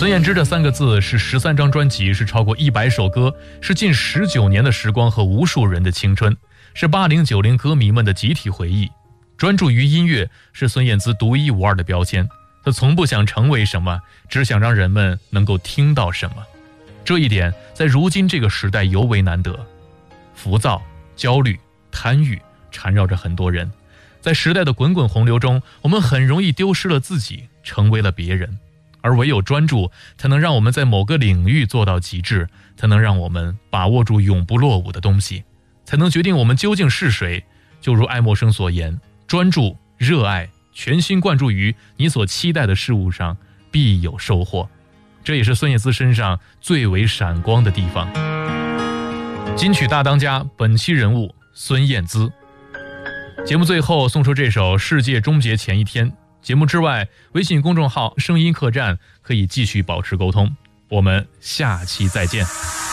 孙燕姿这3个字是13张专辑，是超过100首歌，是近19年的时光和无数人的青春，是80、90歌迷们的集体回忆。专注于音乐是孙燕姿独一无二的标签，她从不想成为什么，只想让人们能够听到什么。这一点在如今这个时代尤为难得。浮躁、焦虑、贪欲缠绕着很多人，在时代的滚滚洪流中，我们很容易丢失了自己，成为了别人。而唯有专注，才能让我们在某个领域做到极致，才能让我们把握住永不落伍的东西，才能决定我们究竟是谁。就如爱默生所言，专注、热爱、全心贯注于你所期待的事物上，必有收获。这也是孙燕姿身上最为闪光的地方。金曲大当家，本期人物孙燕姿。节目最后送出这首《世界终结前一天》。节目之外，微信公众号声音客栈可以继续保持沟通。我们下期再见。